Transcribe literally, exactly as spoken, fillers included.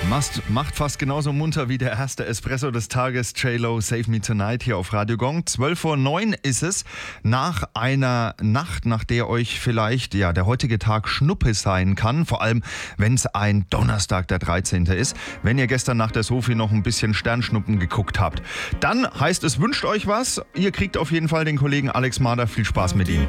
Macht, macht fast genauso munter wie der erste Espresso des Tages. J-Lo, Save Me Tonight hier auf Radio Gong. zwölf Uhr neun ist es. Nach einer Nacht, nach der euch vielleicht ja der heutige Tag Schnuppe sein kann. Vor allem, wenn es ein Donnerstag, der dreizehnte ist. Wenn ihr gestern nach der Sophie noch ein bisschen Sternschnuppen geguckt habt. Dann heißt es, wünscht euch was. Ihr kriegt auf jeden Fall den Kollegen Alex Mader. Viel Spaß mit ihm.